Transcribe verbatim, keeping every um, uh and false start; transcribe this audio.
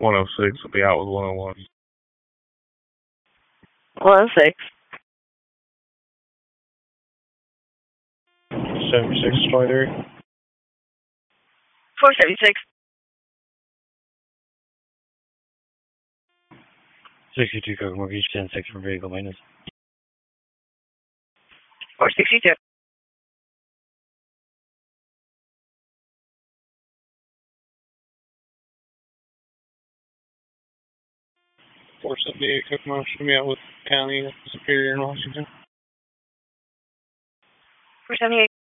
one oh six will be out with one oh one. one oh six. seventy-six twenty-three. four seventy-six. sixty-two Kokomo Beach, ten six for vehicle maintenance. four sixty-two. four seventy-eight Kokomo should be out with County Superior in Washington. four seventy-eight.